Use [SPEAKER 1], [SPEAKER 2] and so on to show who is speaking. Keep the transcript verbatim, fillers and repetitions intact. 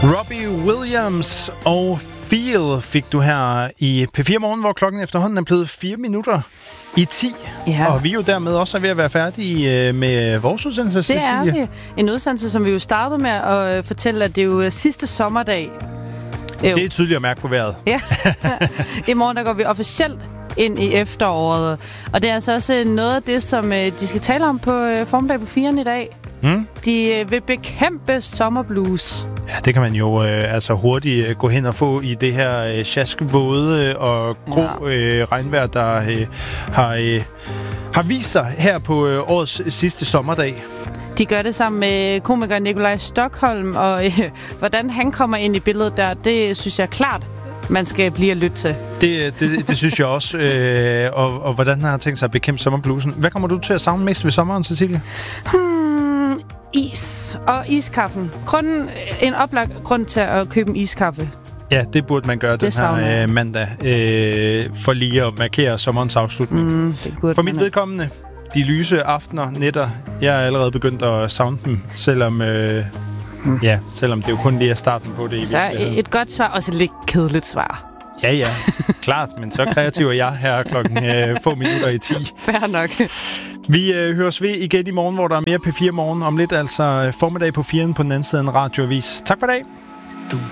[SPEAKER 1] Robbie Williams og Feel fik du her i P fire Morgen, hvor klokken efterhånden er blevet fire minutter i ti. Ja. Og vi er jo dermed også ved at være færdige med vores udsendelse,
[SPEAKER 2] Det
[SPEAKER 1] Cecilie.
[SPEAKER 2] er vi. En udsendelse, som vi jo startede med at fortælle, at det er jo sidste sommerdag. Jo.
[SPEAKER 1] Det er tydeligt at mærke på vejret.
[SPEAKER 2] Ja. I morgen der går vi officielt ind i efteråret. Og det er altså også noget af det, som de skal tale om på formiddag på firen i dag.
[SPEAKER 1] Mm.
[SPEAKER 2] De vil bekæmpe sommerblues.
[SPEAKER 1] Ja, det kan man jo øh, altså hurtigt øh, gå hen og få i det her øh, sjaskvåde og grå øh, regnvejr, der øh, har, øh, har vist sig her på øh, årets sidste sommerdag.
[SPEAKER 2] De gør det sammen med komiker Nikolaj Stockholm, og øh, hvordan han kommer ind i billedet der, det synes jeg klart, man skal blive at lytte til.
[SPEAKER 1] Det, det, det synes jeg også. Øh, og, og hvordan har han tænkt sig at bekæmpe sommerbluesen? Hvad kommer du til at savne mest ved sommeren, Cecilie?
[SPEAKER 2] Hmm, is og iskaffen. Grunden, en oplagt grund til at købe en iskaffe.
[SPEAKER 1] Ja, det burde man gøre
[SPEAKER 2] det
[SPEAKER 1] den her øh, mandag, øh, for lige at markere sommerens afslutning.
[SPEAKER 2] Mm,
[SPEAKER 1] for mit vedkommende, de lyse aftener, nætter, jeg er allerede begyndt at savne dem, selvom... Øh, Hmm. Ja, selvom det jo kun lige er starten på det.
[SPEAKER 2] Så et godt svar, og så et lidt kedeligt svar.
[SPEAKER 1] Ja, ja, klart, men så kreativ er jeg her klokken øh, få minutter i ti.
[SPEAKER 2] Fair nok.
[SPEAKER 1] Vi øh, høres ved igen i morgen, hvor der er mere P fire Morgen om lidt, altså formiddag på firen på den anden side af en radioavis. Tak for i dag.